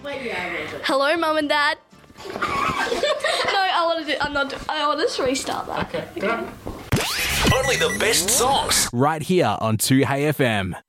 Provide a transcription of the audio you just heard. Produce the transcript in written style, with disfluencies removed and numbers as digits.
Wait, yeah, I will do it. Hello, Mum and Dad. No, I want to restart that. Okay, go. Only the best songs right here on 2HFM.